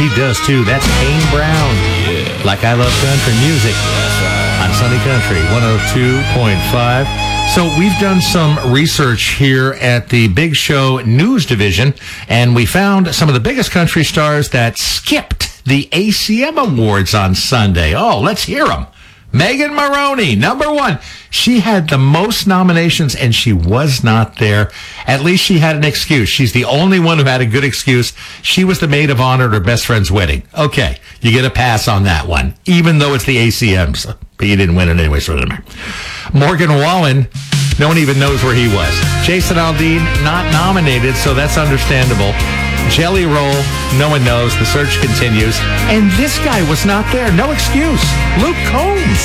he does too. That's Kane Brown. Yeah. Like I Love Country Music. That's right. On Sunny Country 102.5. So we've done some research here at the Big Show News Division, and we found some of the biggest country stars that skipped the ACM Awards on Sunday. Oh, let's hear them. Megan Maroney, number one. She had the most nominations, and she was not there. At least she had an excuse. She's the only one who had a good excuse. She was the maid of honor at her best friend's wedding. Okay, you get a pass on that one, even though it's the ACMs. But you didn't win it anyway, so it doesn't matter. Morgan Wallen, no one even knows where he was. Jason Aldean, not nominated, so that's understandable. Jelly Roll, no one knows. The search continues. And this guy was not there. No excuse. Luke Combs.